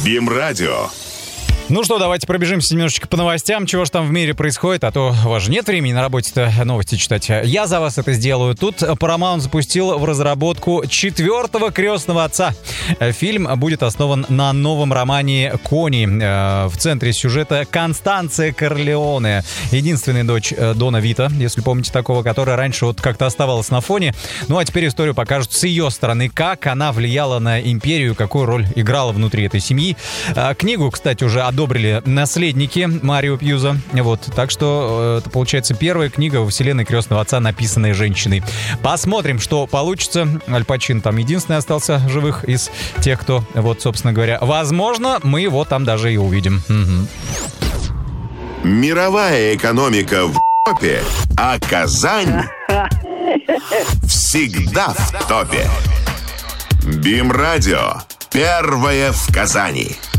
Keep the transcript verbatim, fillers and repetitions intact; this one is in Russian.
БИМ-радио. Ну что, давайте пробежимся немножечко по новостям, чего же там в мире происходит, а то у вас же нет времени на работе-то новости читать. Я за вас это сделаю. Тут Paramount запустил в разработку четвертого «Крестного отца». Фильм будет основан на новом романе «Кони». В центре сюжета Констанция Корлеоне, единственная дочь Дона Вита, если помните такого, которая раньше вот как-то оставалась на фоне. Ну а теперь историю покажут с ее стороны, как она влияла на империю, какую роль играла внутри этой семьи. Книгу, кстати, уже одобрили наследники Марио Пьюза. Вот, так что это получается первая книга во вселенной «Крестного отца», написанная женщиной. Посмотрим, что получится. Аль Пачино там единственный остался живых из тех, кто, вот, собственно говоря, возможно, мы его там даже и увидим. Угу. Мировая экономика в топе, а Казань всегда в топе. БИМ-радио. Первое в Казани.